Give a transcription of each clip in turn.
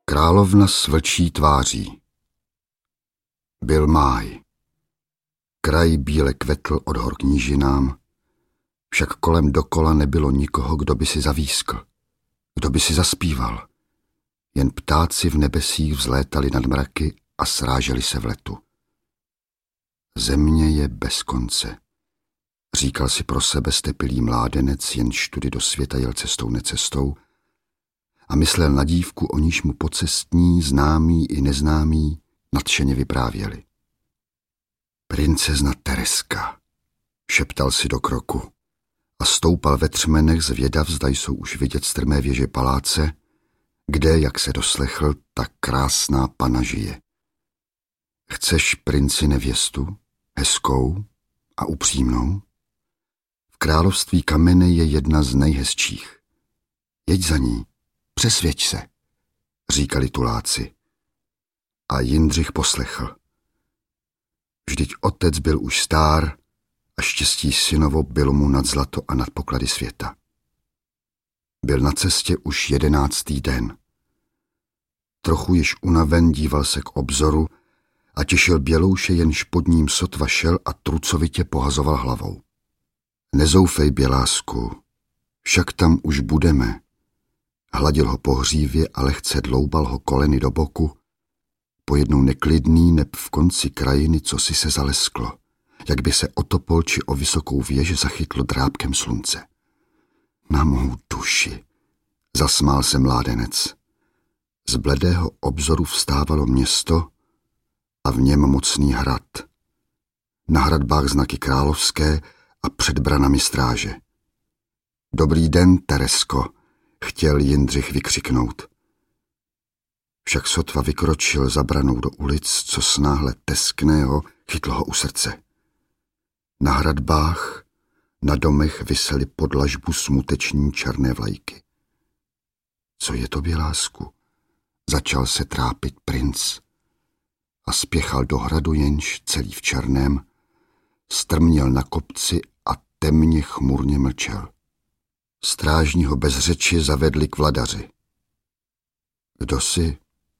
Královna s vlčí tváří. Byl máj. Kraj bíle kvetl od hor k nížinám, však kolem dokola nebylo nikoho, kdo by si zavískl, kdo by si zaspíval. Jen ptáci v nebesích vzlétali nad mraky a sráželi se v letu. Země je bez konce, říkal si pro sebe stepilý mládenec, jenž tudy do světa jel cestou necestou, a myslel na dívku, o níž mu pocestní, známí i neznámí nadšeně vyprávěli. Princezna Tereska, šeptal si do kroku a stoupal ve třmenech zvědav, zda jsou už vidět strmé věže paláce, kde, jak se doslechl, tak krásná pana žije. Chceš princi nevěstu, hezkou a upřímnou? V království kamene je jedna z nejhezčích. Jeď za ní, přesvědč se, říkali tuláci. A Jindřich poslechl. Vždyť otec byl už stár a štěstí synovo bylo mu nad zlato a nad poklady světa. Byl na cestě už 11. den. Trochu již unaven díval se k obzoru a těšil Bělouše, jenž pod ním sotva šel a trucovitě pohazoval hlavou. Nezoufej, Bělásku, však tam už budeme. Hladil ho po hřívě a lehce dloubal ho koleny do boku, pojednou neklidný, neb v konci krajiny cosi se zalesklo, jak by se o topol či o vysokou věž zachytlo drápkem slunce. Na mou duši, zasmál se mládenec. Z bledého obzoru vstávalo město a v něm mocný hrad. Na hradbách znaky královské a před branami stráže. Dobrý den, Teresko, chtěl Jindřich vykřiknout. Však sotva vykročil za branou do ulic, co snáhle teskného chytlo ho u srdce. Na hradbách, na domech visely pod dlažbu smuteční černé vlajky. Co je to, Bělásku? Začal se trápit princ a spěchal do hradu, jenž celý v černém strměl na kopci a temně chmurně mlčel. Strážní ho bez řeči zavedli k vladaři. Kdo jsi?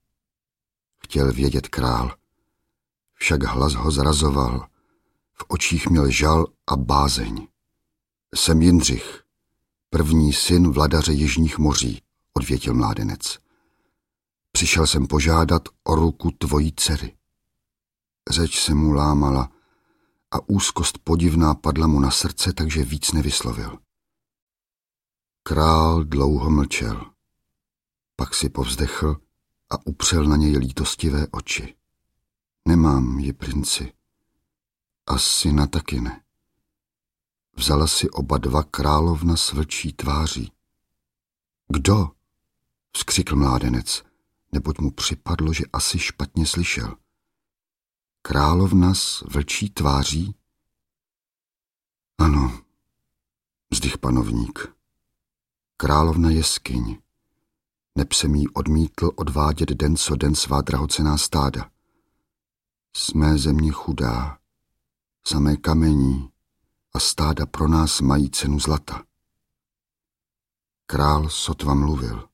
Chtěl vědět král, však hlas ho zrazoval, v očích měl žal a bázeň. Jsem Jindřich, první syn vladaře jižních moří, odvětil mládenec. Přišel jsem požádat o ruku tvojí dcery. Řeč se mu lámala a úzkost podivná padla mu na srdce, takže víc nevyslovil. Král dlouho mlčel, pak si povzdechl a upřel na něj lítostivé oči. Nemám ji, princi, a syna taky ne. Vzala si oba dva královna s vlčí tváří. Kdo? Vzkřikl mládenec, neboť mu připadlo, že asi špatně slyšel. Královna s vlčí tváří? Ano, vzdych panovník. Královna jeskyň. Neb jsem jí odmítl odvádět den co den svá drahocenná stáda. Jsme země chudá, samé kamení a stáda pro nás mají cenu zlata. Král sotva mluvil.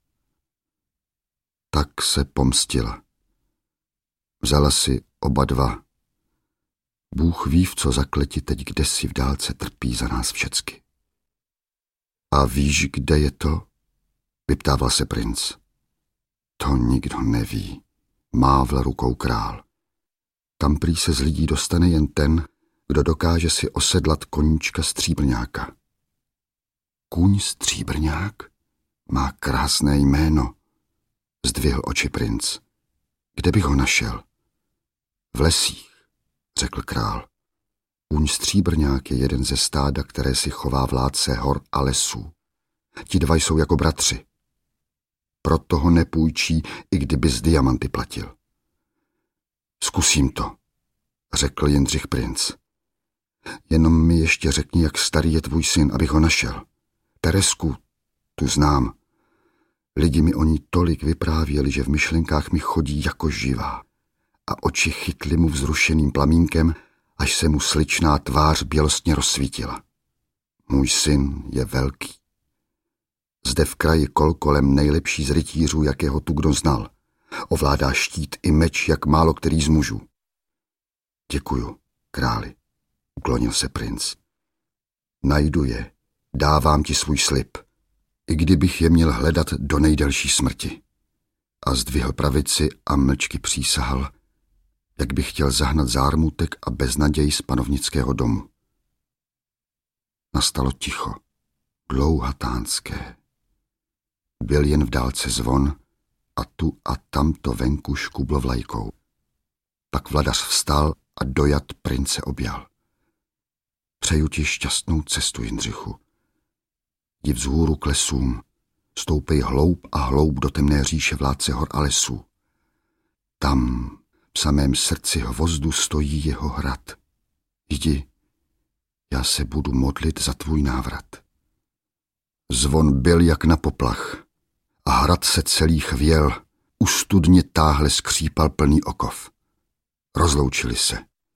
Tak se pomstila. Vzala si oba dva. Bůh ví, v co zakleti teď kdesi v dálce trpí za nás všecky. A víš, kde je to? Vyptával se princ. To nikdo neví, mávl rukou král. Tam prý se z lidí dostane jen ten, kdo dokáže si osedlat koníčka stříbrňáka. Kůň stříbrňák? Má krásné jméno, zdvihl oči princ. Kde bych ho našel? V lesích, řekl král. Kůň stříbrňák je jeden ze stáda, které si chová vládce hor a lesů. Ti dva jsou jako bratři. Proto ho nepůjčí, i kdyby z diamanty platil. Zkusím to, řekl Jindřich princ. Jenom mi ještě řekni, jak starý je tvůj syn, abych ho našel. Teresku, tu znám. Lidi mi o ní tolik vyprávěli, že v myšlenkách mi chodí jako živá. A oči chytly mu vzrušeným plamínkem, až se mu sličná tvář bělostně rozsvítila. Můj syn je velký. Zde v kraji kol kolem nejlepší z rytířů, jakého tu kdo znal. ovládá štít i meč, jak málo který z mužů. Děkuju, králi, uklonil se princ. Najdu je, dávám ti svůj slib, i kdybych je měl hledat do nejdelší smrti. A zdvihl pravici a mlčky přísahal, jak by chtěl zahnat zármutek a beznaděj z panovnického domu. Nastalo ticho, dlouhatánské. Byl jen v dálce zvon a tu a tam to venku škublo vlajkou. Pak vladař vstal a dojat prince objal. Přeju ti šťastnou cestu, Jindřichu. Jdi vzhůru k lesům, stoupej hloub a hloub do temné říše vládce hor a lesů. Tam, v samém srdci hvozdu, stojí jeho hrad. Jdi, já se budu modlit za tvůj návrat. Zvon byl jak na poplach a hrad se celý chvěl, u studně táhle skřípal plný okov. Rozloučili se.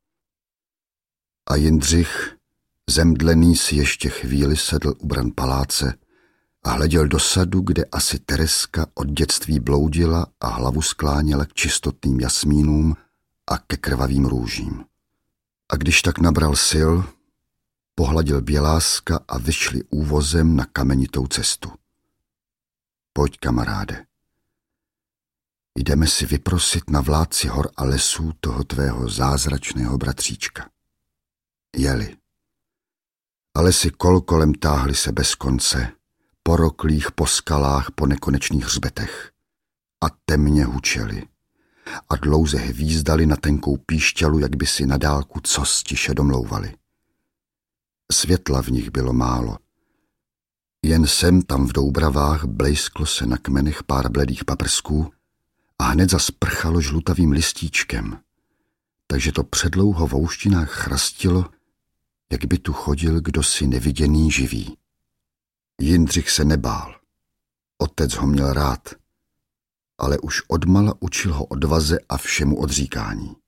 A Jindřich, zemdlený, si ještě chvíli sedl u bran paláce a hleděl do sadu, kde asi Tereska od dětství bloudila a hlavu skláněla k čistotným jasmínům a ke krvavým růžím. A když tak nabral sil, pohladil Běláska a vyšli úvozem na kamenitou cestu. Pojď, kamaráde. Jdeme si vyprosit na vládci hor a lesů toho tvého zázračného bratříčka. Jeli. Ale si kol kolem táhli se bez konce, poroklých po skalách, po nekonečných hřbetech. A temně hučeli. A dlouze hvízdali na tenkou píšťalu, jak by si na dálku costiše domlouvali. Světla v nich bylo málo. Jen sem tam v doubravách blejsklo se na kmenech pár bledých paprsků a hned zas prchalo žlutavým listíčkem, takže to předlouho v ouštinách chrastilo, jak by tu chodil kdosi neviděný živý. Jindřich se nebál. Otec ho měl rád, ale už odmala učil ho odvaze a všemu odříkání.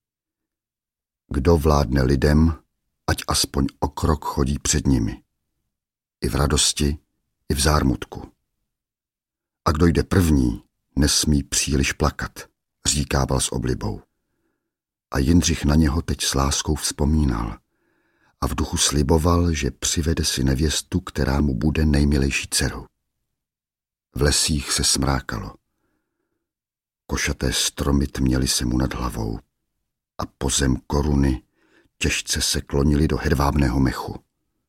Kdo vládne lidem, ať aspoň o krok chodí před nimi. I v radosti, i v zármutku. A kdo jde první, nesmí příliš plakat, říkával s oblibou. A Jindřich na něho teď s láskou vzpomínal a v duchu sliboval, že přivede si nevěstu, která mu bude nejmilejší dcerou. V lesích se smrákalo. Košaté stromy tměly se mu nad hlavou a po zem koruny těžce se klonily do hedvábného mechu.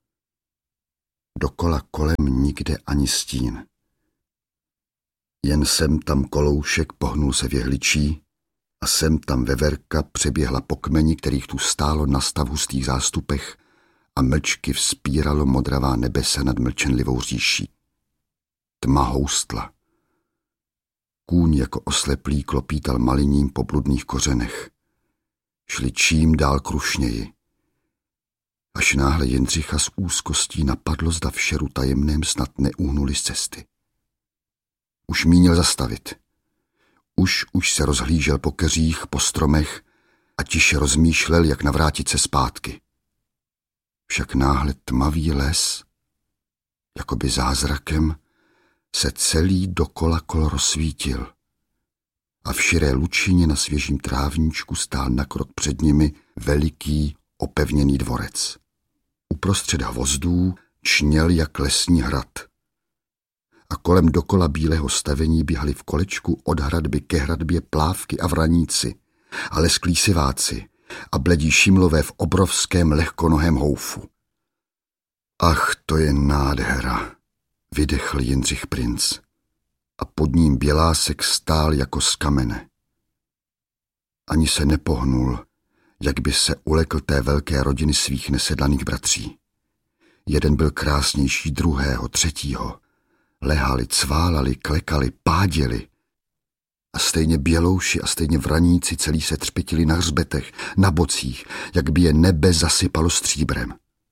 Dokola kolem nikde ani stín. Jen sem tam koloušek pohnul se v jehličí a sem tam veverka přeběhla po kmeni, kterých tu stálo na stav hustých zástupech a mlčky vzpíralo modravá nebesa nad mlčenlivou říší. Tma houstla. Kůň jako osleplý klopítal maliním po bludných kořenech. Šli čím dál krušněji. Až náhle Jindřicha s úzkostí napadlo, zda v šeru tajemném snad neuhnuli z cesty. Už mínil zastavit. Už se rozhlížel po keřích, po stromech a tiše rozmýšlel, jak navrátit se zpátky. Však náhle tmavý les, jakoby zázrakem, se celý dokola kol rozsvítil a v širé lučině na svěžím trávníčku stál na krok před nimi veliký opevněný dvorec. Uprostřed hvozdů čněl jak lesní hrad. A kolem dokola bílého stavení běhali v kolečku od hradby ke hradbě plávky a vraníci a lesklí siváci a bledí šimlové v obrovském lehkonohém houfu. Ach, to je nádhera, vydechl Jindřich princ a pod ním Bělásek stál jako z kamene. Ani se nepohnul, jak by se ulekl té velké rodiny svých nesedlaných bratří. Jeden byl krásnější druhého, třetího. Lehali, cválali, klekali, páděli. A stejně bělouši a stejně vraníci celý se třpitili na hřbetech, na bocích, jak by je nebe zasypalo stříbrem.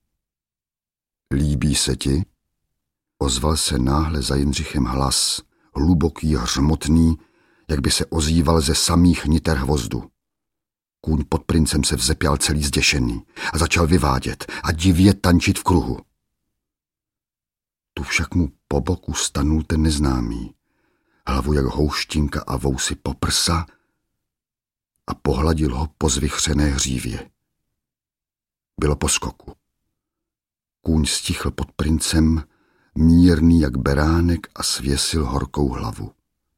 Líbí se ti? Ozval se náhle za Jindřichem hlas, hluboký, hřmotný, jak by se ozýval ze samých niter hvozdu. Kůň pod princem se vzepěl celý zděšený a začal vyvádět a divě tančit v kruhu. Tu však mu po boku stanul ten neznámý. hlavu jak houštinka a vousy po prsa a pohladil ho po zvichřené hřívě. Bylo po skoku. Kůň stichl pod princem, mírný jak beránek, a svěsil horkou hlavu.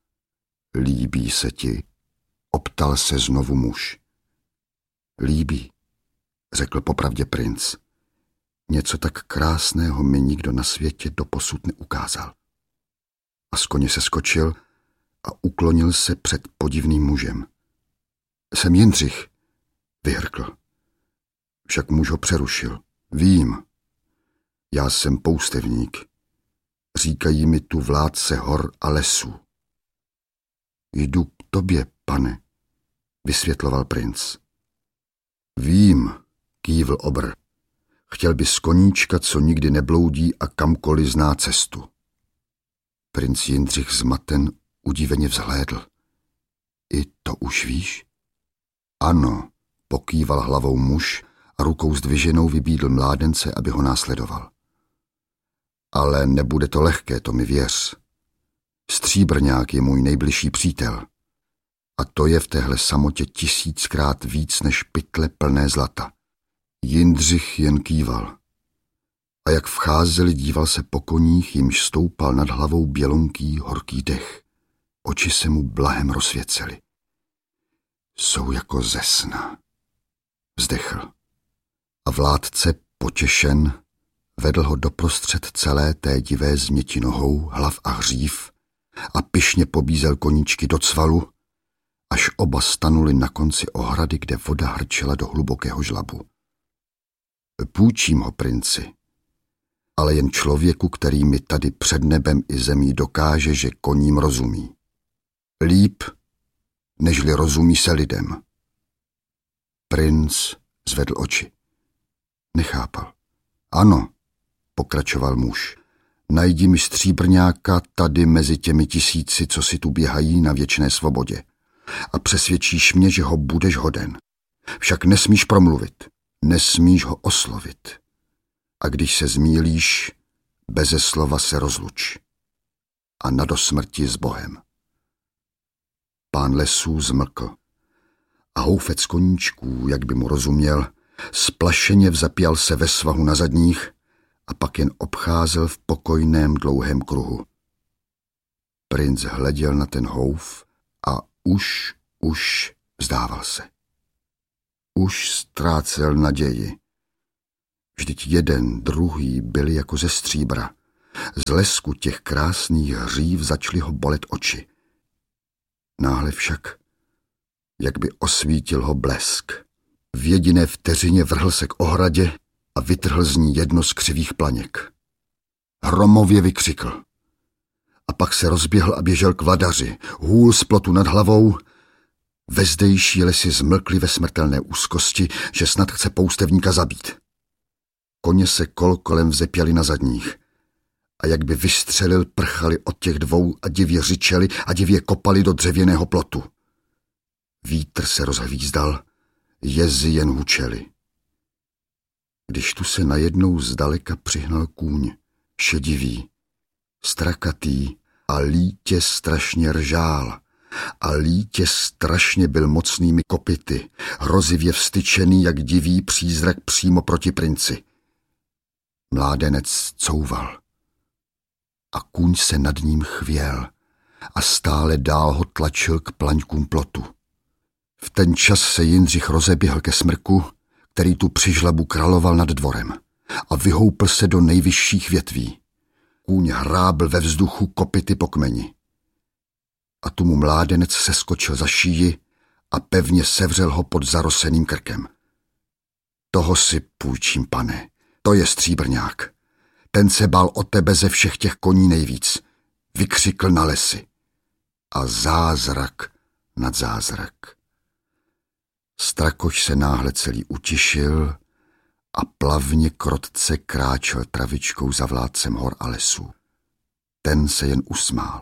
Líbí se ti? Optal se znovu muž. Líbí, řekl popravdě princ. Něco tak krásného mi nikdo na světě doposud neukázal. A z koně se skočil a uklonil se před podivným mužem. Jsem Jindřich, vyhrkl. Však muž ho přerušil. Vím, já jsem poustevník. Říkají mi tu vládce hor a lesů. Jdu k tobě, pane, vysvětloval princ. Vím, kývl obr. Chtěl bys koníčka, co nikdy nebloudí a kamkoliv zná cestu. Princ Jindřich zmaten udiveně vzhlédl. I to už víš? Ano, pokýval hlavou muž a rukou zdviženou vybídl mládence, aby ho následoval. Ale nebude to lehké, to mi věř. Stříbrňák je můj nejbližší přítel. A to je v téhle samotě 1000krát víc než pytle plné zlata. Jindřich jen kýval. A jak vcházeli, díval se po koních, jimž stoupal nad hlavou bělonký, horký dech. Oči se mu blahem rozsvěcely. Jsou jako ze sna. Vzdechl. A vládce, potěšen, vedl ho doprostřed celé té divé změti nohou, hlav a hřív a pyšně pobízel koníčky do cvalu, až oba stanuli na konci ohrady, kde voda hrčela do hlubokého žlabu. Půjčím ho, princi, ale jen člověku, který mi tady před nebem i zemí dokáže, že koním rozumí. Líp, nežli rozumí se lidem. Princ zvedl oči. Nechápal. Ano, pokračoval muž, najdi mi stříbrňáka tady mezi těmi 1000, co si tu běhají na věčné svobodě. A přesvědčíš mě, že ho budeš hoden. Však nesmíš promluvit, nesmíš ho oslovit. A když se zmýlíš, beze slova se rozluč. A na dosmrti s Bohem. Pán lesů zmlkl. A houfec koníčků, jak by mu rozuměl, splašeně vzapěl se ve svahu na zadních a pak jen obcházel v pokojném dlouhém kruhu. Princ hleděl na ten houf a už vzdával se. Už ztrácel naději. Vždyť jeden, druhý byli jako ze stříbra. Z lesku těch krásných hřív začaly ho bolet oči. Náhle však, jak by osvítil ho blesk. V jediné vteřině vrhl se k ohradě a vytrhl z ní jedno z křivých planěk. Hromově vykřikl. A pak se rozběhl a běžel k vladaři, hůl z plotu nad hlavou. Ve zdejší lesy zmlkli ve smrtelné úzkosti, že snad chce poustevníka zabít. Koně se kol kolem vzepěli na zadních. A jak by vystřelil, prchali od těch dvou a divě řičeli a divě kopali do dřevěného plotu. Vítr se rozhvízdal, jezy jen hučeli. Když tu se najednou zdaleka přihnal kůň, šedivý, strakatý a lítě strašně ržál. A lítě strašně byl mocnými kopyty, hrozivě vstyčený jak divý přízrak přímo proti princi. Mládenec couval. A kůň se nad ním chvěl a stále dál ho tlačil k plaňkům plotu. V ten čas se Jindřich rozeběhl ke smrku, který tu při žlabu královal nad dvorem, a vyhoupl se do nejvyšších větví. Kůň hrábl ve vzduchu kopyty po kmeni. A tu mu mládenec seskočil za šíji a pevně sevřel ho pod zaroseným krkem. Toho si půjčím, pane, to je stříbrňák. Ten se bál o tebe ze všech těch koní nejvíc. Vykřikl na lesy. A zázrak nad zázrak. Strakoš se náhle celý utišil a plavně krotce kráčel travičkou za vládcem hor a lesů. Ten se jen usmál.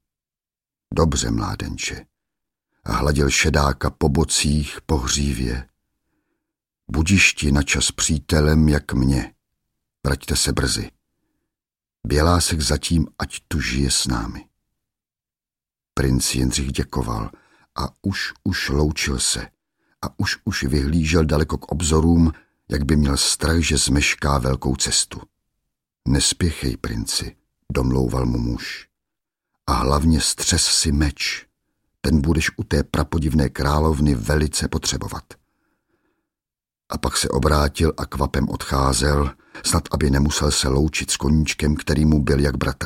Dobře, mládenče. A hladil šedáka po bocích, po hřívě. Budiš ti na čas přítelem jak mě. Vraťte se brzy. Bělásek zatím, ať tu žije s námi. Princ Jindřich děkoval a už loučil se a už vyhlížel daleko k obzorům, jak by měl strach, že zmešká velkou cestu. Nespěchej, princi, domlouval mu muž. A hlavně střes si meč, ten budeš u té prapodivné královny velice potřebovat. A pak se obrátil a kvapem odcházel, snad aby nemusel se loučit s koníčkem, který mu byl jak bratr.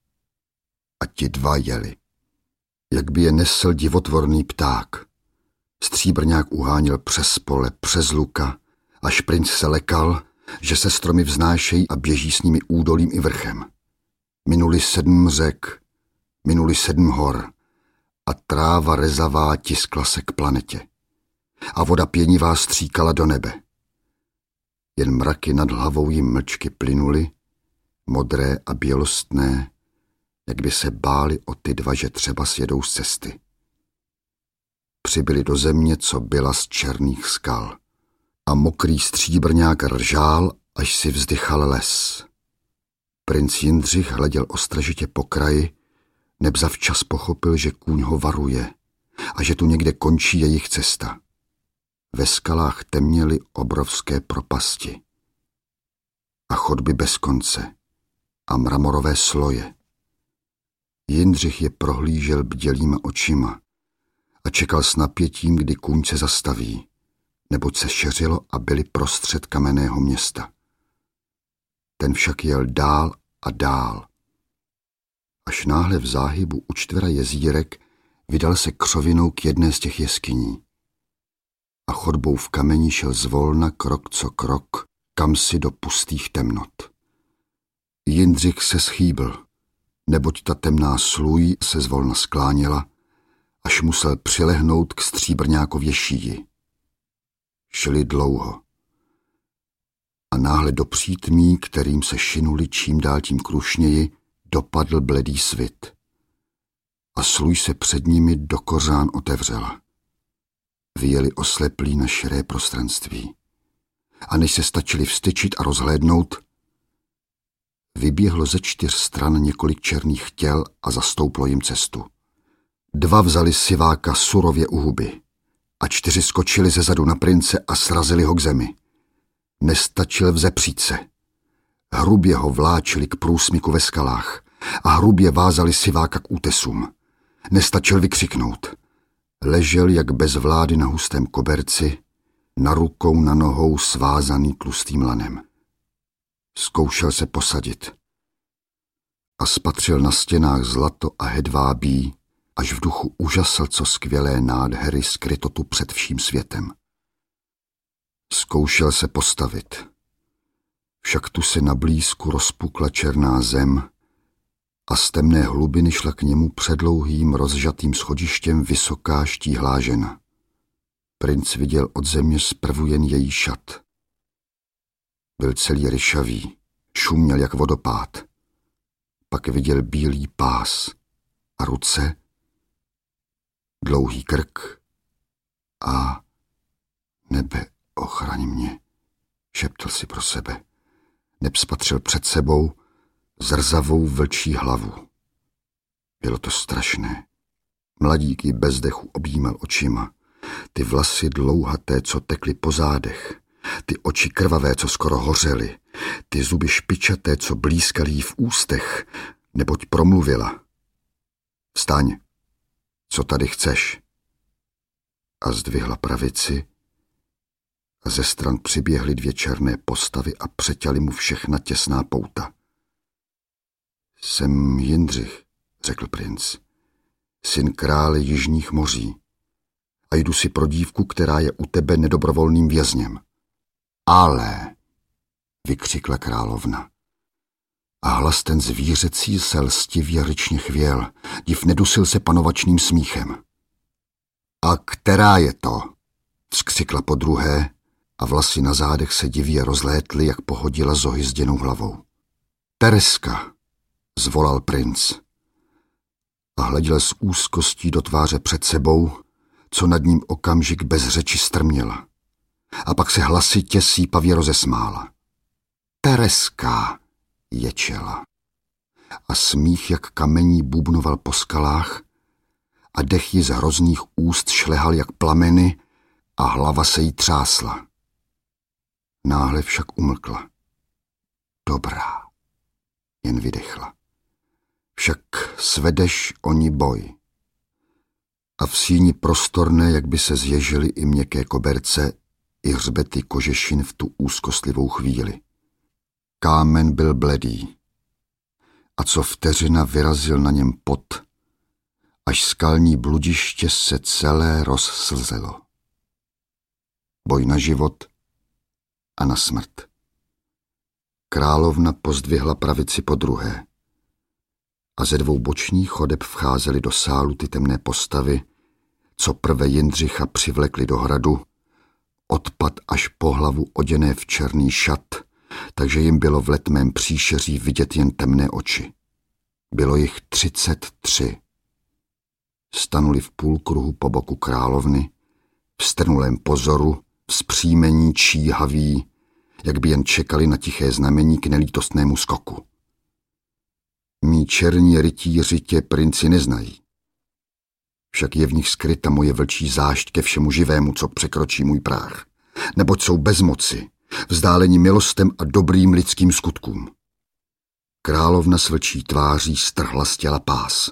A ti dva jeli. Jak by je nesl divotvorný pták. Stříbrňák uháněl přes pole, přes luka, až princ se lekal, že se stromy vznášejí a běží s nimi údolím i vrchem. Minuli 7 řek, minuli 7 hor a tráva rezavá tiskla se k planetě. A voda pěnivá stříkala do nebe. Jen mraky nad hlavou jim mlčky plynuly, modré a bělostné, jak by se báli o ty dva, že třeba sjedou z cesty. Přibyli do země, co byla z černých skal. A mokrý stříbrňák ržál, až si vzdychal les. Princ Jindřich hleděl ostražitě po kraji, neb zavčas pochopil, že kůň ho varuje a že tu někde končí jejich cesta. Ve skalách temněly obrovské propasti a chodby bez konce a mramorové sloje. Jindřich je prohlížel bdělýma očima a čekal s napětím, kdy kůň se zastaví, neboť se šeřilo a byli prostřed kamenného města. Ten však jel dál a dál. Až náhle v záhybu u čtvera jezírek vydal se křovinou k jedné z těch jeskyní. A chodbou v kameni šel zvolna krok co krok, kamsi do pustých temnot. Jindřich se schýbl, neboť ta temná sluj se zvolna skláněla, až musel přilehnout k stříbrňákově šíji. Šli dlouho. A náhle do přítmí, kterým se šinuli čím dál tím krušněji, dopadl bledý svit. A sluj se před nimi do kořán otevřela. Vyjeli osleplí na širé prostranství. A než se stačili vstyčit a rozhlédnout, vyběhlo ze 4 stran několik černých těl a zastouplo jim cestu. 2 vzali siváka surově u huby a 4 skočili ze zadu na prince a srazili ho k zemi. Nestačil vzepřít se. Hrubě ho vláčili k průsmyku ve skalách a hrubě vázali siváka k útesům. Nestačil vykřiknout. Ležel jak bez vlády na hustém koberci, na rukou, na nohou svázaný tlustým lanem. Zkoušel se posadit a spatřil na stěnách zlato a hedvábí, až v duchu užasl, co skvělé nádhery skryto tu před vším světem. Zkoušel se postavit, však tu se na blízku rozpukla černá zem a z temné hlubiny šla k němu předlouhým rozžatým schodištěm vysoká štíhlá žena. Princ viděl od země zprvu jen její šat. Byl celý ryšavý, šuměl jak vodopád. Pak viděl bílý pás a ruce, dlouhý krk a nebe ochraň mě, šeptal si pro sebe. Neb spatřil před sebou zrzavou vlčí hlavu. Bylo to strašné. Mladík ji bez dechu objímal očima. Ty vlasy dlouhaté, co tekly po zádech. Ty oči krvavé, co skoro hořely. Ty zuby špičaté, co blízkaly jí v ústech, neboť promluvila. Vstaň, co tady chceš? A zdvihla pravici a ze stran přiběhly 2 černé postavy a přeťaly mu všechna těsná pouta. Jsem Jindřich, řekl princ, syn krále jižních moří, a jdu si pro dívku, která je u tebe nedobrovolným vězněm. Ale, vykřikla královna. A hlas ten zvířecí se lstivě ryčně chvěl, div nedusil se panovačným smíchem. A která je to? Vzkřikla podruhé a vlasy na zádech se divě rozlétly, jak pohodila zohyzděnou hlavou. Tereska, zvolal princ a hleděl s úzkostí do tváře před sebou, co nad ním okamžik bez řeči strměla. A pak se hlasitě sípavě rozesmála. Tereska, ječela. A smích jak kamení bubnoval po skalách a dech jí z hrozných úst šlehal jak plameny a hlava se jí třásla. Náhle však umlkla. Dobrá, jen vydechla. Však svedeš oni boj. A v síni prostorné, jak by se zježily i měkké koberce, i hřbety kožešin v tu úzkostlivou chvíli. Kámen byl bledý. A co vteřina vyrazil na něm pot, až skalní bludiště se celé rozslzelo. Boj na život a na smrt. Královna pozdvihla pravici podruhé a ze dvou bočních chodeb vcházely do sálu ty temné postavy, co prve Jindřicha přivlekli do hradu, odpad až po hlavu oděné v černý šat, takže jim bylo v letmém příšeří vidět jen temné oči. Bylo jich 33. Stanuli v půlkruhu po boku královny, v strnulém pozoru, vzpřímení číhaví, jak by jen čekali na tiché znamení k nelítostnému skoku. Mí černí rytíři tě, princi, neznají. Však je v nich skryta moje vlčí zášť ke všemu živému, co překročí můj práh, neboť jsou bezmoci, vzdáleni milostem a dobrým lidským skutkům. Královna s vlčí tváří strhla z těla pás.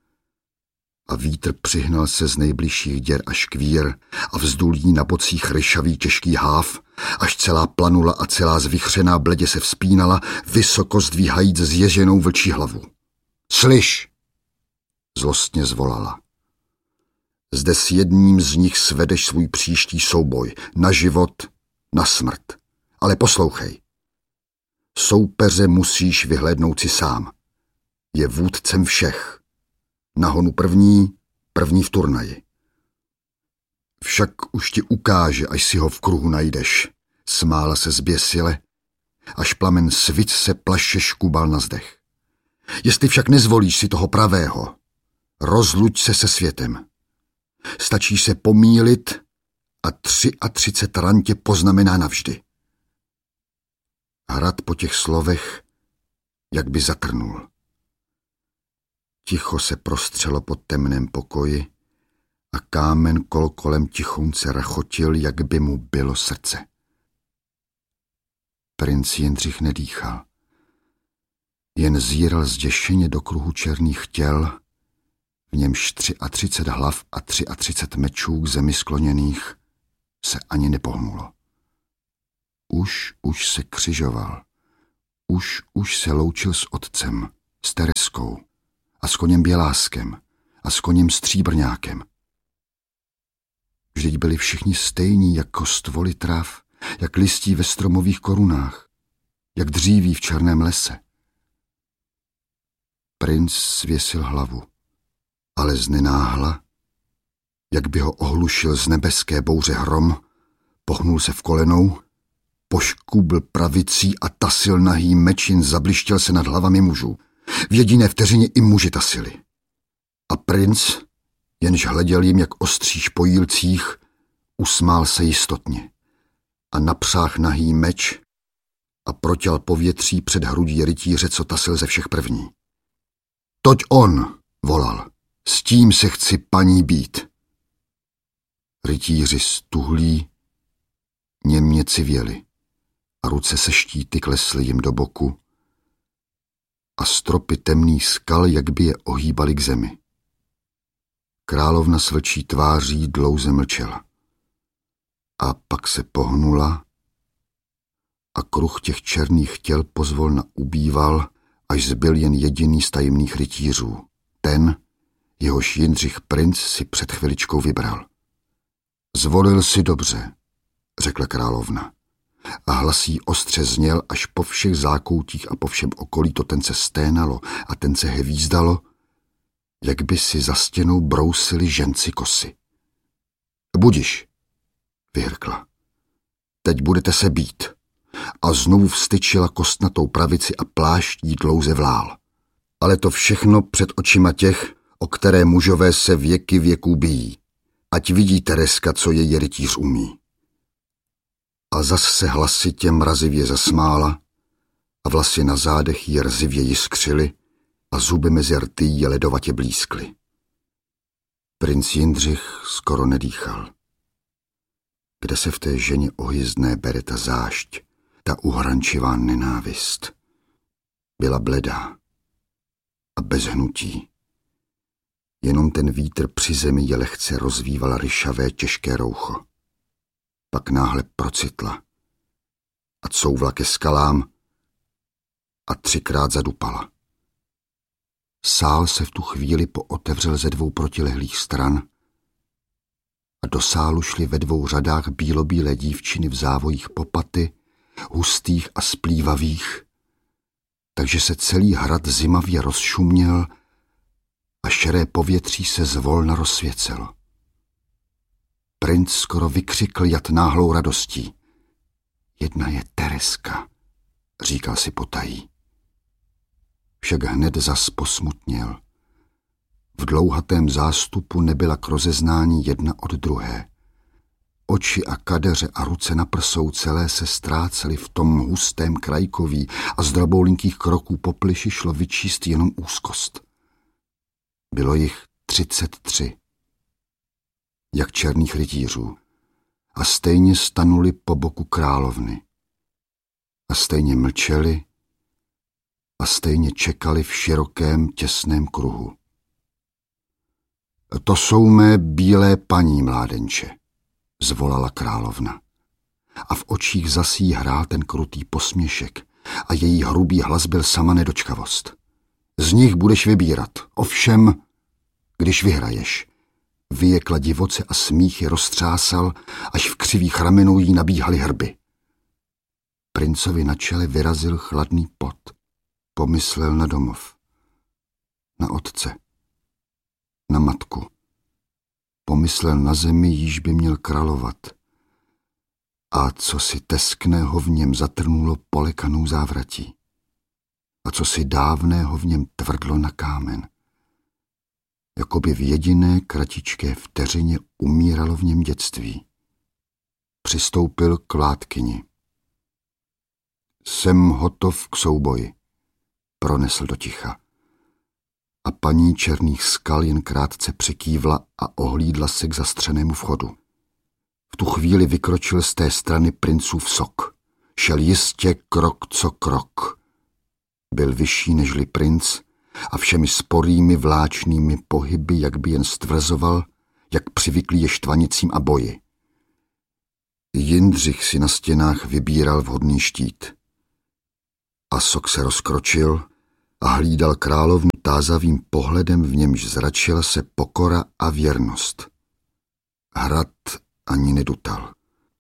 A vítr přihnal se z nejbližších děr až kvír a vzdul jí na bocích ryšavý těžký háv, až celá planula a celá zvichřená bledě se vzpínala, vysoko zdvíhajíc zježenou vlčí hlavu. Slyš! Zlostně zvolala. Zde s jedním z nich svedeš svůj příští souboj, na život, na smrt. Ale poslouchej. Soupeře musíš vyhlédnout si sám. Je vůdcem všech. Na honu první v turnaji. Však už ti ukáže, až si ho v kruhu najdeš. Smála se zběsile, až plamen svic se plaše škubal na zdech. Jestli však nezvolíš si toho pravého, rozluď se světem. Stačí se pomýlit a 33 ran tě poznamená navždy. Hrad po těch slovech jak by zatrnul. Ticho se prostřelo po temném pokoji a kámen kolem tichounce rachotil, jak by mu bylo srdce. Princ Jindřich nedýchal. Jen zíral zděšeně do kruhu černých těl, v němž 33 hlav a 33 mečů k zemi skloněných se ani nepohnulo. Už se křižoval. Už se loučil s otcem, s Tereskou a s koněm Běláskem a s koněm Stříbrňákem. Vždyť byli všichni stejní jako stvoly trav, jak listí ve stromových korunách, jak dříví v černém lese. Princ svěsil hlavu, ale znenáhla, jak by ho ohlušil z nebeské bouře hrom, pohnul se v kolenou, poškubl pravicí a tasil nahý mečin zablištěl se nad hlavami mužů. V jediné vteřině i muži tasili. A princ, jenž hleděl jim jak ostříž po jílcích, usmál se jistotně a napřáh nahý meč a protěl povětří před hrudí rytíře, co tasil ze všech první. Toť on, volal, s tím se chci paní být. Rytíři stuhlí, němě civěli a ruce se štíty klesly jim do boku a stropy temných skal, jak by je ohýbaly k zemi. Královna s vlčí tváří dlouze mlčela. A pak se pohnula a kruh těch černých těl pozvolna ubýval, až zbyl jen jediný z tajemných rytířů. Ten, jehož Jindřich princ si před chviličkou vybral. Zvolil si dobře, řekla královna. A hlas jí ostře zněl, až po všech zákoutích a po všem okolí to ten se sténalo a ten se hvízdalo, jak by si za stěnou brousili ženci kosy. Budiš, vyhrkla. Teď budete se být. A znovu vstyčila kostnatou pravici a plášť jí dlouze vlál. Ale to všechno před očima těch, o které mužové se věky věků bijí. Ať vidí Tereska, co její rytíř umí. A zas se hlasitě mrazivě zasmála a vlasy na zádech jí rzivě jiskřily a zuby mezi rty jí ledovatě blízkly. Princ Jindřich skoro nedýchal. Kde se v té ženě ohyzdné bere ta zášť, ta uhrančivá nenávist? Byla bledá a bez hnutí. Jenom ten vítr při zemi je lehce rozvíval ryšavé těžké roucho. Pak náhle procitla a couvla ke skalám a 3krát zadupala. Sál se v tu chvíli pootevřel ze 2 protilehlých stran a do sálu šly ve 2 řadách bílobílé dívčiny v závojích popaty, hustých a splývavých, takže se celý hrad zimavě rozšuměl a šeré povětří se zvolna rozsvěcelo. Princ skoro vykřikl jad náhlou radostí. Jedna je Tereska, říkal si potají. Však hned zas posmutněl. V dlouhatém zástupu nebyla k rozeznání jedna od druhé. Oči a kadeře a ruce na prsou celé se ztrácely v tom hustém krajkoví a z droboulinkých kroků po plyši šlo vyčíst jenom úzkost. Bylo jich 33, jak černých rytířů, a stejně stanuli po boku královny. A stejně mlčeli a stejně čekali v širokém těsném kruhu. To jsou mé bílé paní, mládenče, zvolala královna. A v očích zas jí hrál ten krutý posměšek a její hrubý hlas byl sama nedočkavost. Z nich budeš vybírat, ovšem, když vyhraješ. Vyjekla divoce a smích je roztřásal, až v křivých ramenou jí nabíhaly hrby. Princovi na čele vyrazil chladný pot. Pomyslel na domov, na otce, na matku. Pomyslel na zemi, jíž by měl královat. A co si teskného v něm zatrnulo polekanou závratí. A co si dávného v něm tvrdlo na kámen. Jakoby v jediné kratičké vteřině umíralo v něm dětství. Přistoupil k vládkyni. Jsem hotov k souboji, pronesl do ticha. A paní černých skal jen krátce přikývla a ohlídla se k zastřenému vchodu. V tu chvíli vykročil z té strany princův sok. Šel jistě krok co krok. Byl vyšší nežli princ a všemi sporými vláčnými pohyby, jak by jen stvrzoval, jak přivyklý je štvanicím a boji. Jindřich si na stěnách vybíral vhodný štít. A sok se rozkročil a hlídal královnu tázavým pohledem, v němž zračila se pokora a věrnost. Hrad ani nedutal.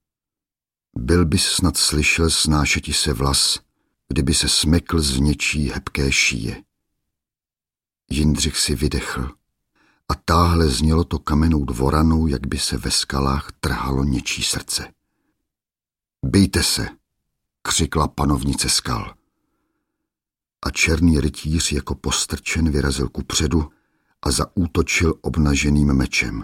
Byl bys snad slyšel snášeti se vlas, kdyby se smekl z něčí hebké šíje. Jindřich si vydechl a táhle znělo to kamennou dvoranou, jak by se ve skalách trhalo něčí srdce. Bijte se, křikla panovnice skal. A černý rytíř jako postrčen vyrazil kupředu a zaútočil obnaženým mečem.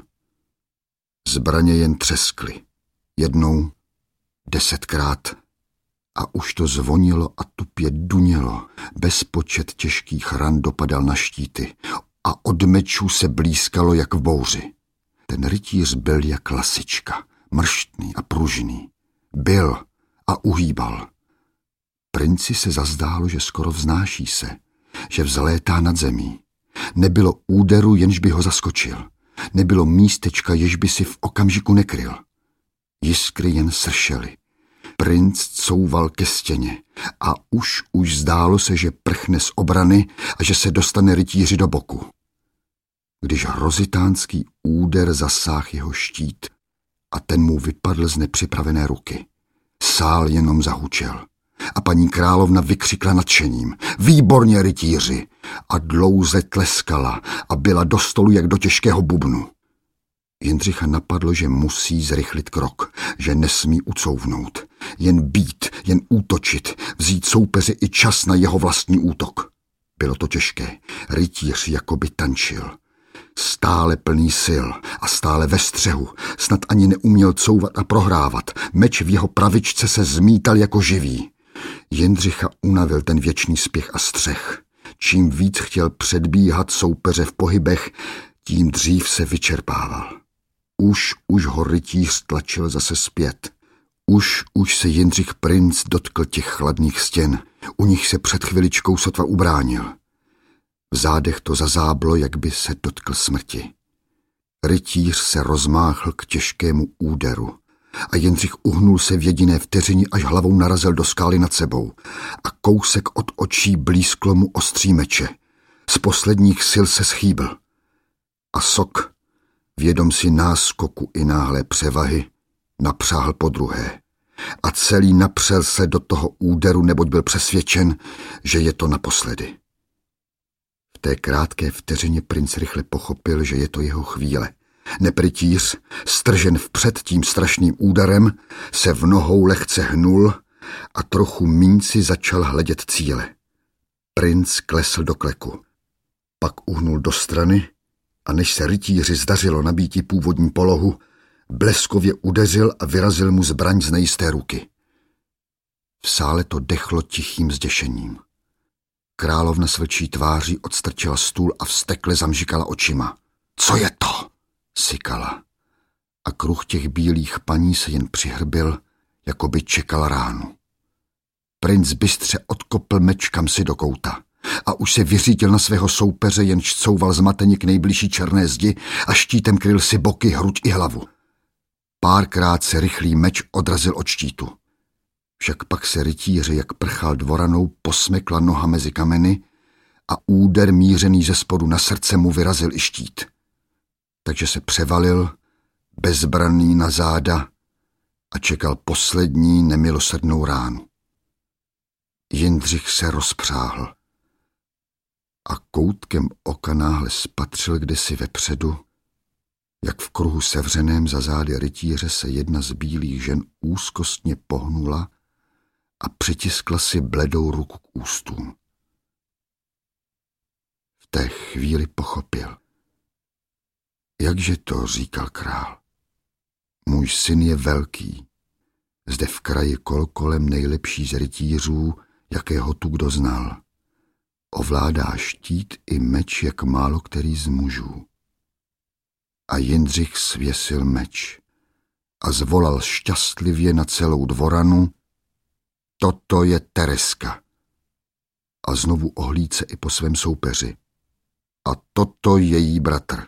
Zbraně jen třeskly. Jednou, 10krát a už to zvonilo a tupě dunělo. Bezpočet těžkých ran dopadal na štíty a od mečů se blízkalo jak v bouři. Ten rytíř byl jak lasička, mrštný a pružný. Byl a uhýbal. Princi se zazdálo, že skoro vznáší se, že vzlétá nad zemí. Nebylo úderu, jenž by ho zaskočil. Nebylo místečka, jež by si v okamžiku nekryl. Jiskry jen sršely. Princ couval ke stěně a už zdálo se, že prchne z obrany a že se dostane rytíři do boku. Když hrozitánský úder zasáhl jeho štít a ten mu vypadl z nepřipravené ruky. Sál jenom zahučel. A paní královna vykřikla nadšením. Výborně, rytíři! A dlouze tleskala a byla do stolu jak do těžkého bubnu. Jindřicha napadlo, že musí zrychlit krok, že nesmí ucouvnout. Jen být, jen útočit, vzít soupeři i čas na jeho vlastní útok. Bylo to těžké. Rytíř jakoby tančil. Stále plný sil a stále ve střehu. Snad ani neuměl couvat a prohrávat. Meč v jeho pravičce se zmítal jako živý. Jindřicha unavil ten věčný spěch a střeh. Čím víc chtěl předbíhat soupeře v pohybech, Tím dřív se vyčerpával. Už ho rytíř tlačil zase zpět. Už se Jindřich princ dotkl těch chladných stěn. U nich se před chviličkou sotva ubránil. V zádech to zazáblo, jak by se dotkl smrti. Rytíř se rozmáchl k těžkému úderu a Jindřich uhnul se v jediné vteřině, až hlavou narazil do skály nad sebou a kousek od očí blízklo mu ostří meče. Z posledních sil se schýbl. A Sok, vědom si náskoku i náhlé převahy, napřáhl podruhé a celý napřel se do toho úderu, neboť byl přesvědčen, že je to naposledy. V té krátké vteřině princ rychle pochopil, že je to jeho chvíle. Neb rytíř, stržen vpřed tím strašným úderem, se v nohou lehce hnul a trochu míň si začal hledět cíle. Princ klesl do kleku, pak uhnul do strany a než se rytíři zdařilo nabíti původní polohu, bleskově udeřil a vyrazil mu zbraň z nejisté ruky. V sále to dechlo tichým zděšením. Královna s vlčí tváří odstrčila stůl a vztekle zamžikala očima. Co je to? Sykala. A kruh těch bílých paní se jen přihrbil, jako by čekal ránu. Princ bystře odkopl meč kamsi do kouta a už se vyřídil na svého soupeře, jenž couval zmateně k nejbližší černé zdi a štítem kryl si boky, hruď i hlavu. Párkrát se rychlý meč odrazil od štítu. Však pak se rytíře, jak prchal dvoranou, posmekla noha mezi kameny a úder mířený ze spodu na srdce mu vyrazil i štít. Takže se převalil, bezbranný na záda a čekal poslední nemilosrdnou ránu. Jindřich se rozpřáhl a koutkem oka náhle spatřil kdesi vepředu, jak v kruhu sevřeném za zády rytíře se jedna z bílých žen úzkostně pohnula a přitiskla si bledou ruku k ústům. V té chvíli pochopil. Jakže to, říkal král. Můj syn je velký. Zde v kraji kolem nejlepší z rytířů, jakého tu kdo znal. Ovládá štít i meč, jak málo který z mužů. A Jindřich svěsil meč a zvolal šťastlivě na celou dvoranu: toto je Tereska. A znovu ohlíd se i po svém soupeři. A toto její bratr.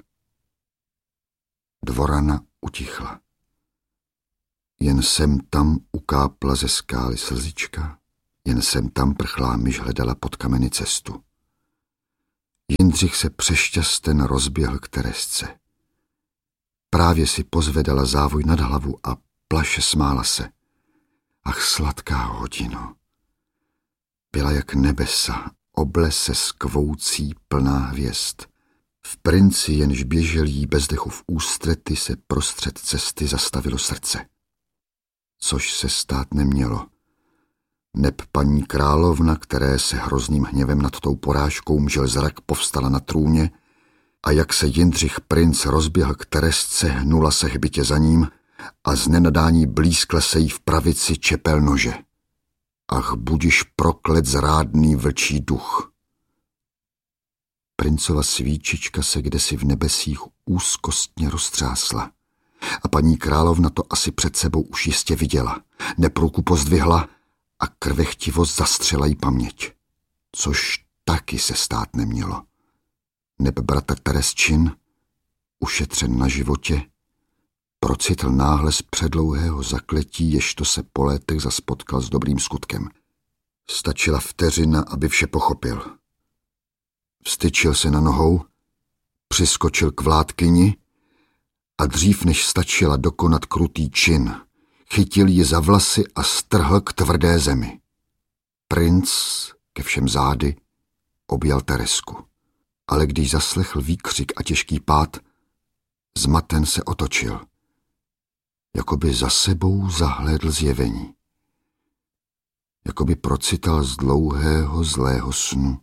Dvorana utichla. Jen sem tam ukápla ze skály slzička, jen sem tam prchlá myš hledala pod kameny cestu. Jindřich se přešťasten rozběhl k Teresce. Právě si pozvedala závoj nad hlavu a plaše smála se. Ach, sladká hodino. Byla jak nebesa, oble se skvoucí plná hvězd. V princi, jenž běžel jí bez dechu v ústrety, se prostřed cesty zastavilo srdce. Což se stát nemělo. Neb paní královna, které se hrozným hněvem nad tou porážkou mžel zrak, povstala na trůně a jak se Jindřich princ rozběhl k Teresce, hnula se hbitě za ním a z nenadání blízkle se jí v pravici čepel nože. Ach, budiš proklet zrádný vlčí duch. Princova svíčička se kdesi v nebesích úzkostně roztřásla a paní královna to asi před sebou už jistě viděla. Neb ruku pozdvihla a krvechtivost zastřela jí paměť. Což taky se stát nemělo. Neb bratr Teresčin, ušetřen na životě, procitl náhle z předlouhého zakletí, ježto se po létech zas potkal s dobrým skutkem. Stačila vteřina, aby vše pochopil. Vstyčil se na nohou, přiskočil k vládkyni a dřív než stačila dokonat krutý čin, chytil ji za vlasy a strhl k tvrdé zemi. Princ, ke všem zády, objal Teresku, ale když zaslechl výkřik a těžký pád, zmaten se otočil. Jakoby za sebou zahlédl zjevení. Jakoby procital z dlouhého zlého snu.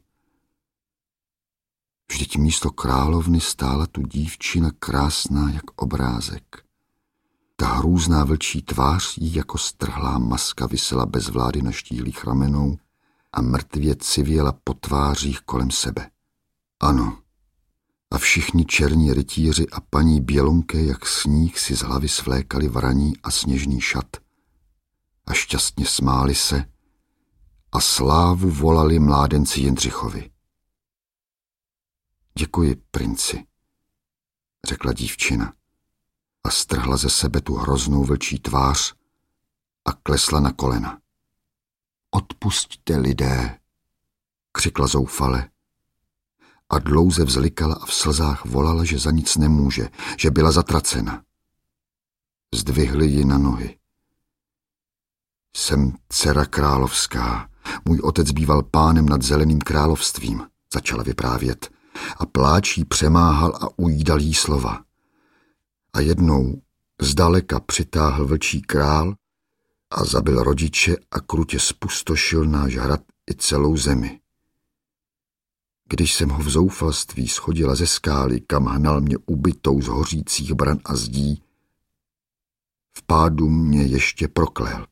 Vždyť místo královny stála tu dívčina krásná jak obrázek. Ta hrůzná vlčí tvář jí jako strhlá maska visela bez vlády na štíhlých ramenou a mrtvě civěla po tvářích kolem sebe. Ano, a všichni černí rytíři a paní bělonké jak sníh si z hlavy svlékali vraní a sněžný šat a šťastně smáli se a slávu volali mládenci Jindřichovi. Děkuji, princi, řekla dívčina a strhla ze sebe tu hroznou vlčí tvář a klesla na kolena. Odpusťte, lidé, křikla zoufale a dlouze vzlikala a v slzách volala, že za nic nemůže, že byla zatracena. Zdvihli ji na nohy. Jsem dcera královská, můj otec býval pánem nad zeleným královstvím, začala vyprávět a pláč jí přemáhal a ujídal jí slova. A jednou zdaleka přitáhl vlčí král a zabil rodiče a krutě spustošil náš hrad i celou zemi. Když jsem ho v zoufalství schodila ze skály, kam hnal mě ubytou z hořících bran a zdí, v pádu mě ještě proklel.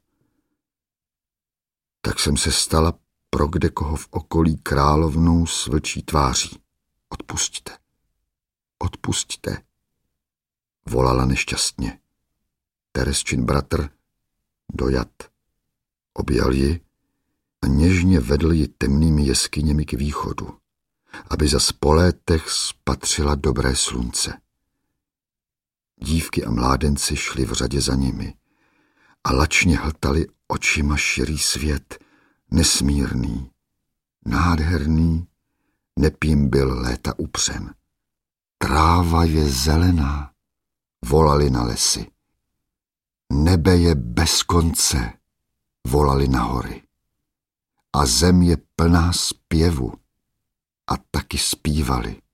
Tak jsem se stala pro kdekoho v okolí královnou s vlčí tváří. Odpusťte, odpusťte, volala nešťastně. Teresčin bratr dojat objal ji a něžně vedl ji temnými jeskyněmi k východu, aby zas po létech spatřila dobré slunce. Dívky a mládenci šli v řadě za nimi a lačně hltali očima širý svět, nesmírný, nádherný, neb jim byl léta upřen. Tráva je zelená, volali na lesy. Nebe je bez konce, volali na hory. A zem je plná zpěvu, a taky zpívali.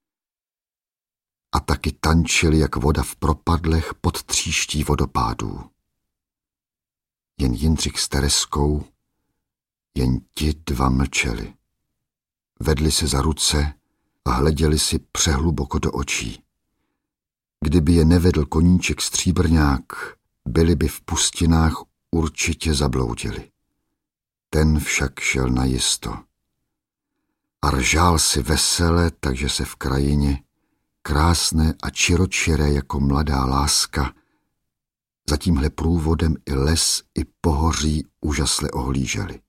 A taky tančili, jak voda v propadlech pod tříští vodopádů. Jen Jindřich s Tereskou, jen ti dva mlčeli. Vedli se za ruce a hleděli si přehluboko do očí. Kdyby je nevedl koníček stříbrňák, byli by v pustinách určitě zabloudili. Ten však šel najisto. A ržál si vesele, takže se v krajině, krásné a čiročiré jako mladá láska, za tímhle průvodem i les, i pohoří úžasle ohlíželi.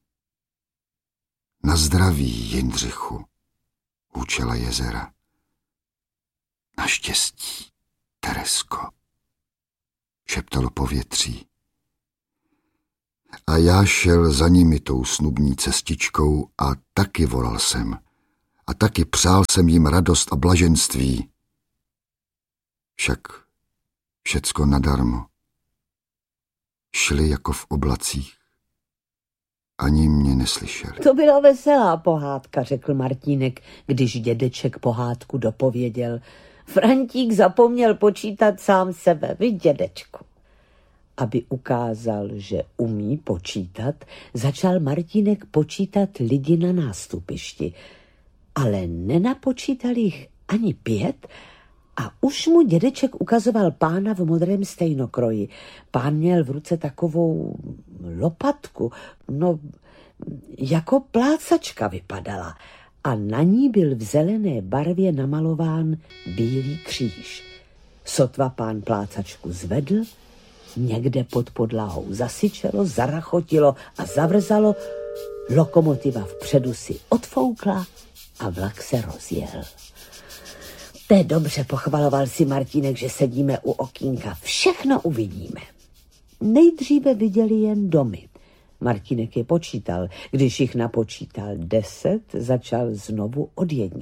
Na zdraví, Jindřichu, hučela jezera. Naštěstí, Teresko, šeptalo povětří. A já šel za nimi tou snubní cestičkou a taky volal jsem. A taky přál jsem jim radost a blaženství. Však všecko nadarmo. Šli jako v oblacích. Ani mě neslyšeli. To byla veselá pohádka, řekl Martínek, když dědeček pohádku dopověděl. Frantík zapomněl počítat sám sebe, vy dědečku. Aby ukázal, že umí počítat, začal Martínek počítat lidi na nástupišti, ale nenapočítal jich ani 5 a už mu dědeček ukazoval pána v modrém stejnokroji. Pán měl v ruce takovou lopatku, no jako plácačka vypadala a na ní byl v zelené barvě namalován bílý kříž. Sotva pán plácačku zvedl, někde pod podlahou zasyčelo, zarachotilo a zavrzalo, lokomotiva vpředu si odfoukla a vlak se rozjel. To je dobře, pochvaloval si Martínek, že sedíme u okýnka. Všechno uvidíme. Nejdříve viděli jen domy. Martínek je počítal. Když jich napočítal 10, začal znovu od 1.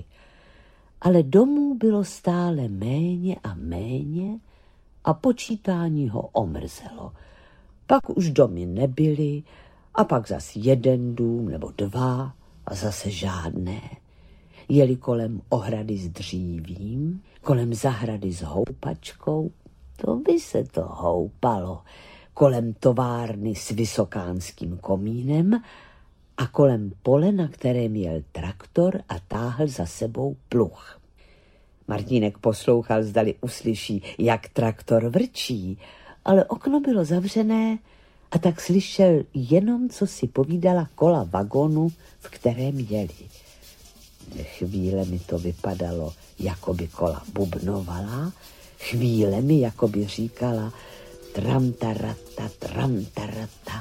Ale domů bylo stále méně a méně a počítání ho omrzelo. Pak už domy nebyly a pak zas 1 dům nebo 2 a zase žádné. Jeli kolem ohrady s dřívím, kolem zahrady s houpačkou, to by se to houpalo, kolem továrny s vysokánským komínem a kolem pole, na kterém jel traktor a táhl za sebou pluh. Martínek poslouchal, zdali uslyší, jak traktor vrčí, ale okno bylo zavřené a tak slyšel jenom, co si povídala kola vagonu, v kterém jeli. Chvíle mi to vypadalo, jako by kola bubnovala, chvíle mi jako by říkala tramtarata, tramtarata.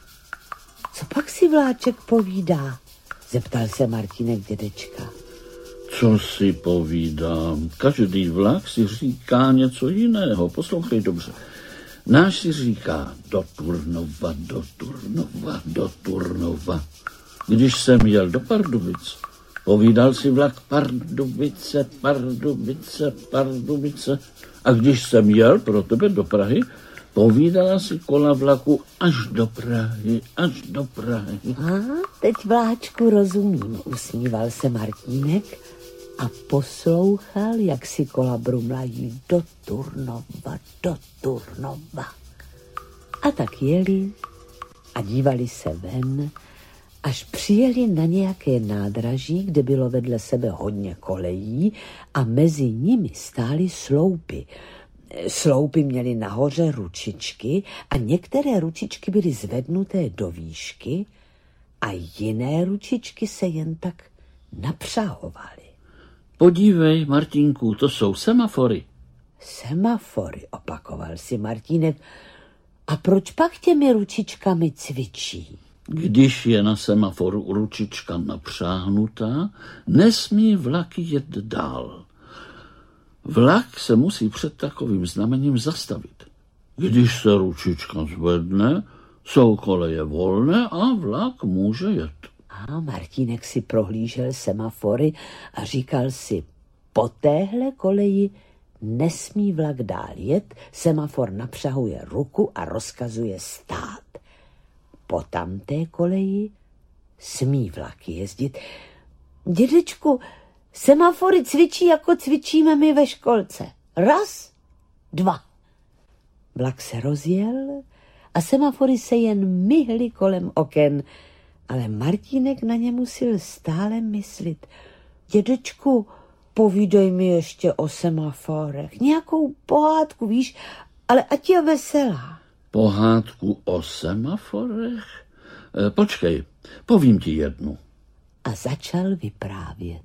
Co pak si vláček povídá? Zeptal se Martínek dědečka. Co si povídám? Každý vlak si říká něco jiného. Poslouchej dobře. Náš si říká do Turnova, do Turnova, do Turnova. Když jsem jel do Pardubic, povídal si vlak Pardubice, Pardubice, Pardubice. A když jsem jel pro tebe do Prahy, povídala si kola vlaku až do Prahy, až do Prahy. Teď vláčku rozumím, usmíval se Martínek a poslouchal, jak si kola brumlají do Turnova, do Turnova. A tak jeli a dívali se ven, až přijeli na nějaké nádraží, kde bylo vedle sebe hodně kolejí a mezi nimi stály sloupy. Sloupy měly nahoře ručičky a některé ručičky byly zvednuté do výšky a jiné ručičky se jen tak napřahovaly. Podívej, Martínku, to jsou semafory. Semafory, opakoval si Martínek. A proč pak těmi ručičkami cvičí? Když je na semaforu ručička napřáhnutá, nesmí vlak jet dál. Vlak se musí před takovým znamením zastavit. Když se ručička zvedne, jsou koleje volné a vlak může jet. A Martínek si prohlížel semafory a říkal si, po téhle koleji nesmí vlak dál jet, semafor napřahuje ruku a rozkazuje stát. Po tamté koleji smí vlak jezdit. Dědečku, semafory cvičí, jako cvičíme my ve školce. 1, 2. Vlak se rozjel a semafory se jen myhly kolem oken, ale Martínek na ně musel stále myslit. Dědečku, povídej mi ještě o semaforech. Nějakou pohádku, víš, ale ať je veselá. Pohádku o semaforech? Počkej, povím ti jednu. A začal vyprávět.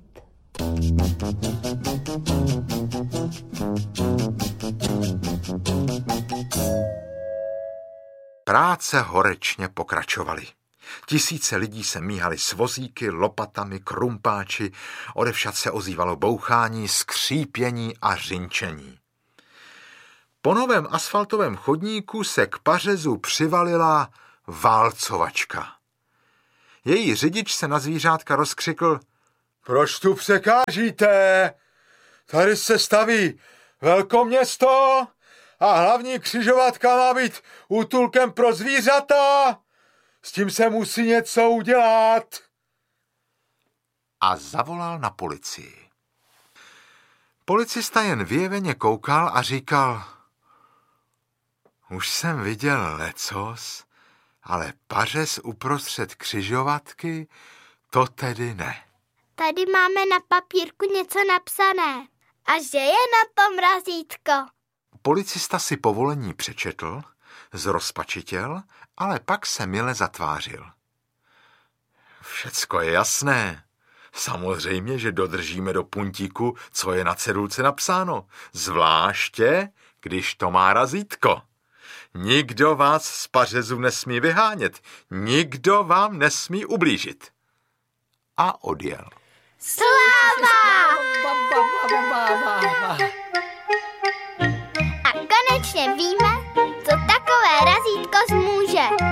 Práce horečně pokračovaly. Tisíce lidí se míhali s vozíky, lopatami, krumpáči, odevšad se ozývalo bouchání, skřípění a řinčení. Po novém asfaltovém chodníku se k pařezu přivalila válcovačka. Její řidič se na zvířátka rozkřikl: Proč tu překážíte? Tady se staví velkoměsto a hlavní křižovatka má být útulkem pro zvířata. S tím se musí něco udělat. A zavolal na policii. Policista jen vyjeveně koukal a říkal: Už jsem viděl lecos, ale pařez uprostřed křižovatky, to tedy ne. Tady máme na papírku něco napsané. A že je na tom razítko? Policista si povolení přečetl, zrozpačitěl, ale pak se mile zatvářil. Všecko je jasné. Samozřejmě, že dodržíme do puntíku, co je na cedulce napsáno. Zvláště, když to má razítko. Nikdo vás z pařezu nesmí vyhánět. Nikdo vám nesmí ublížit. A odjel. Sláva! A konečně víme, co takové razítko zmůže.